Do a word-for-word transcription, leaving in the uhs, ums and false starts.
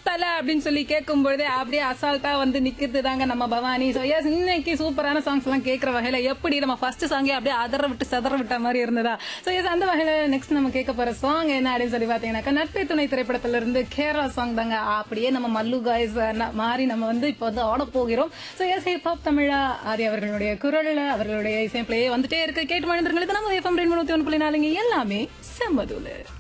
தல அப்படின்னு சொல்லி கேட்கும் பொழுதே அப்படியே அசால்ட்டா வந்து நிக்கிறது தாங்க நம்ம பவானி. சோ எஸ், இன்னைக்கு சூப்பரான சாங்ஸ் எல்லாம் கேட்கிற வகையில எப்படி நம்ம ஃபர்ஸ்ட் சாங்கே அப்படியே அதர விட்டு சதற விட்ட மாதிரி இருந்ததா. சோ எஸ், அந்த வகையில நெக்ஸ்ட் நம்ம கேட்க போற சாங் என்ன அப்படின்னு சொல்லி பாத்தீங்கன்னாக்கா நட்பே துணை திரைப்படத்துல இருந்து கேரளா சாங் தாங்க. அப்படியே நம்ம மல்லு காய்ஸ் மாறி நம்ம வந்து இப்போ வந்து ஆட போகிறோம். சோ எஸ், ஹிப்ஹாப் தமிழா ஆதி அவர்களுடைய குரல்ல அவர்களுடைய இசைப்பிலேயே வந்துட்டே இருக்கு. கேட்டு மனிதர்களுக்கு நம்ம எஃப்எம் ரெண்டு நூத்தி ஒன்று புள்ளி நாலுங்க எல்லாமே செம்மதுல.